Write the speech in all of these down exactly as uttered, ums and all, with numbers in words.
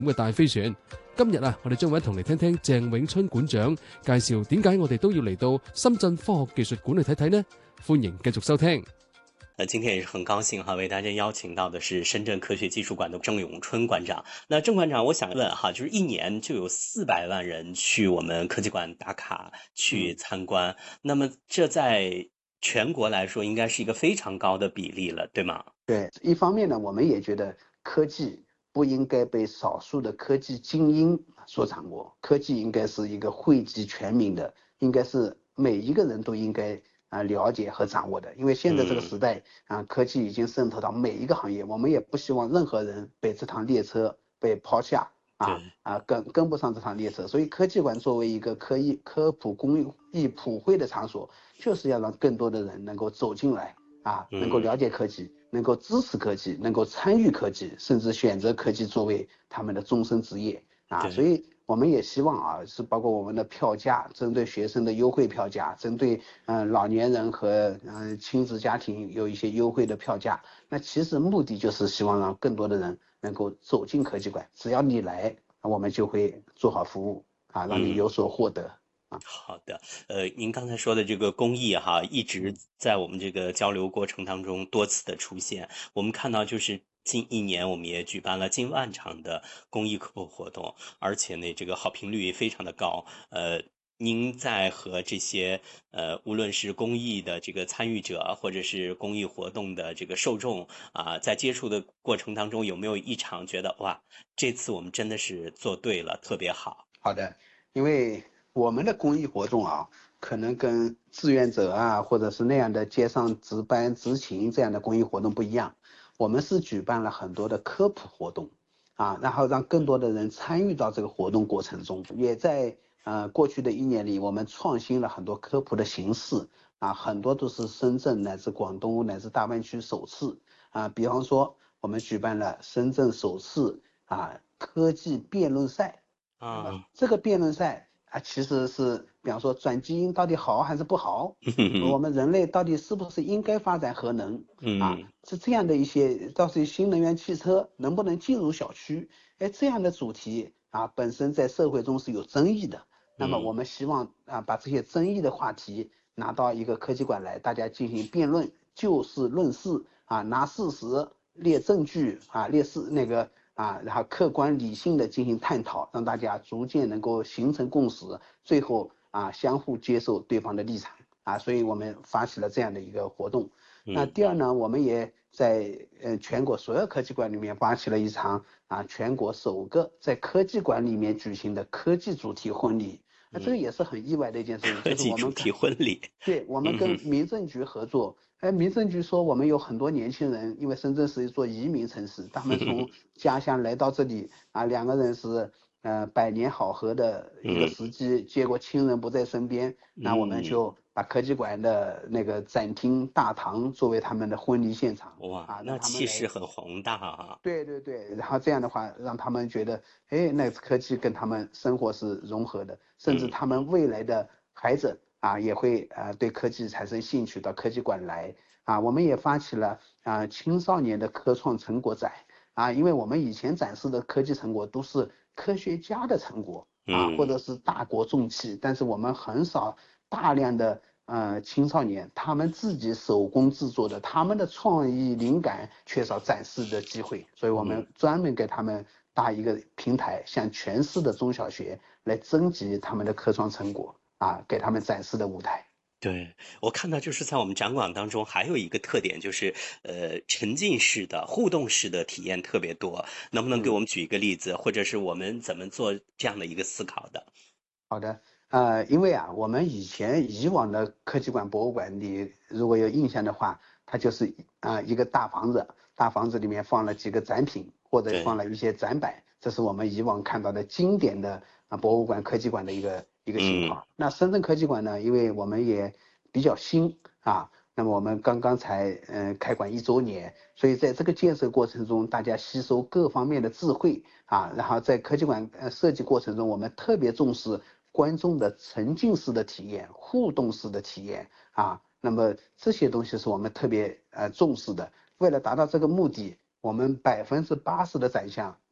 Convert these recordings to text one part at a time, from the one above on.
嘅大飛船。今日啊，我哋將會一同嚟聽聽鄭永春館長介紹點解我哋都要嚟到深圳科學技術館去睇睇呢？歡迎繼續收聽。 呃，今天也是很高興哈，為大家邀請到的是深圳科學技術館的鄭永春館長。那鄭館長，我想問哈，就是一年就有四百萬人去我們科技館打卡去參觀，嗯、那麼這在全國來說應該是一個非常高的比例了，對嗎？ 對，一方面呢，我們也覺得科技不應該被少數的科技精英所掌握，科技應該是一個惠及全民的，應該是每一個人都應該啊了解和掌握的。因為現在這個時代啊，科技已經滲透到每一個行業，我們也不希望任何人被這趟列車被拋下啊啊跟跟不上這趟列車。所以科技館作為一個科藝科普公益普惠的場所，就是要讓更多的人能夠走進來啊，能夠了解科技，能夠支持科技，能夠參與科技，甚至選擇科技作為他們的終身職業啊。所以我們也希望啊，是包括我們的票價，針對學生的優惠票價，針對嗯、呃、老年人和嗯、呃、親子家庭有一些優惠的票價。那其實目的就是希望讓更多的人能夠走進科技館，只要你來，我們就會做好服務啊，讓你有所獲得。嗯好的，呃，您剛才說的這個公益哈，一直在我們這個交流過程當中多次的出現。我們看到就是近一年，我們也舉辦了近萬場的公益科普活動，而且呢，這個好評率非常的高。呃，您在和這些呃，無論是公益的這個參與者，或者是公益活動的這個受眾啊，在接觸的過程當中，有沒有一場覺得哇，這次我們真的是做對了，特別好？ 好的，因為我們的公益活動啊，可能跟志願者啊，或者是那樣的街上值班執勤這樣的公益活動不一樣。我們是舉辦了很多的科普活動啊，然後讓更多的人參與到這個活動過程中。也在呃過去的一年裡，我們創新了很多科普的形式啊，很多都是深圳乃至廣東乃至大灣區首次啊。比方說，我們舉辦了深圳首次啊科技辯論賽。啊，這個辯論賽啊，其實是比方說轉基因到底好還是不好，我們人類到底是不是應該發展核能啊？是這樣的一些，到底新能源汽車能不能進入小區？哎，這樣的主題啊，本身在社會中是有爭議的。那麼我們希望啊，把這些爭議的話題拿到一個科技館來，大家進行辯論，就事論事啊，拿事實列證據啊，列事那個。啊，然後客觀理性的進行探討，讓大家逐漸能夠形成共識，最後啊相互接受對方的立場啊，所以我們發起了這樣的一個活動。那第二呢，我們也在呃全國所有科技館裡面發起了一場啊全國首個在科技館裡面舉行的科技主題婚禮。那這個也是很意外的一件事情，就是我們主題婚禮， 對，我們跟民政局合作。哎，民政局說我們有很多年輕人，因為深圳是一座移民城市，他們從家鄉來到這裡啊，兩個人是呃百年好合的一個時機，結果親人不在身邊，那我們就把科技館的那個展廳大堂作為他們的婚禮現場。 哇， 啊， 那氣勢很宏大啊。 對對對，然後這樣的話讓他們覺得，哎，那科技跟他們生活是融合的，甚至他們未來的孩子啊也會啊對科技產生興趣，到科技館來啊。我們也發起了啊青少年的科創成果展啊，因為我們以前展示的科技成果都是科學家的成果啊，或者是大國重器，但是我們很少大量的呃青少年他們自己手工制作的，他們的創意靈感缺少展示的機會，所以我們專門給他們搭一個平台，向全市的中小學來徵集他們的科創成果啊，給他們展示的舞台。 對，我看到就是在我們展館當中還有一個特點，就是呃沉浸式的互動式的體驗特別多，能不能給我們舉一個例子，嗯、或者是我們怎麼做這樣的一個思考的？ 好的，呃，因為啊，我們以前以往的科技館博物館，你如果有印象的話，它就是啊、呃、一個大房子，大房子裡面放了幾個展品，或者放了一些展板，這是我們以往看到的經典的啊博物館科技館的一個一個情況。嗯、那深圳科技館呢，因為我們也比較新啊，那麼我們剛剛才嗯、呃、開館一周年，所以在這個建設過程中，大家吸收各方面的智慧啊，然後在科技館呃設計過程中，我們特別重視觀眾的沉浸式的體驗、互動式的體驗啊，那麼這些東西是我們特別呃重視的。為了達到這個目的，我們百分之八十的展項都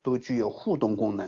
都具有互动功能。